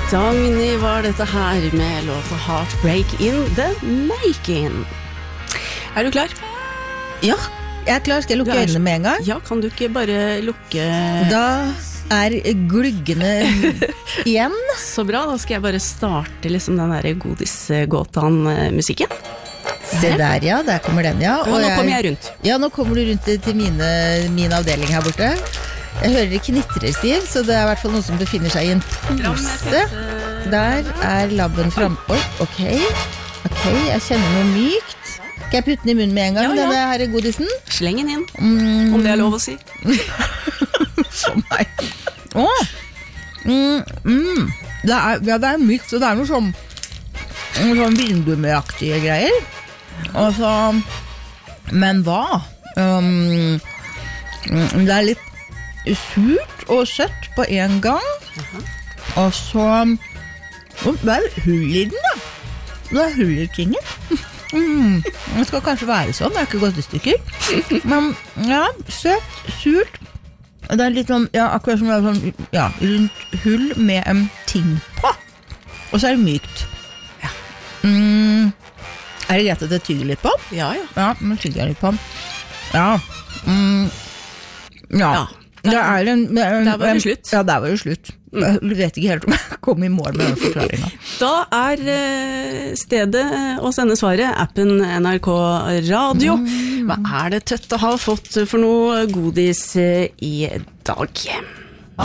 Dagny var dette her med låta Heartbreak in the Making. Du klar? Ja, jeg klar. Skal jeg lukke øynene med en gang? Ja, kan du ikke bare lukke... Da gluggene igjen. Så bra, da skal jeg bare starte liksom den der godisgåtan-musikken. Se der, ja, der kommer den, ja. Og nå kommer jeg rundt. Ja, nå kommer du rundt til min avdeling her borte. Jeg hører det knitrer, Stiv, så det I hvert fall noe som befinner seg I en pose. Der labben frem. Oi, ok, jeg kjenner noe mykt. Skal jeg putte den I munnen med en gang, ja. denne her godisen? Sleng den inn, om det lov å si. For meg. Det mykt, så det noe sånn vindummeaktige greier. Og så, men hva? Det litt surt og søtt på en gang. Og så det hull I den da. Det hull I tingen. Det skal kanskje være sånn, det ikke godtestykker. Men ja, søtt, surt. Det litt sånn, ja, akkurat som sånn, ja, rundt hull med en ting på. Og så det mykt. Ja. Det greit at det tygger litt på? Ja. Ja, men tygger jeg litt på. Ja. Ja. Det der var det slutt. Ja, der var det slutt. Jeg vet ikke helt om jeg kom I mål med den forklaringen. Da stedet å sende svaret appen NRK Radio. Hva det tøtt å ha fått for noe godis I dag?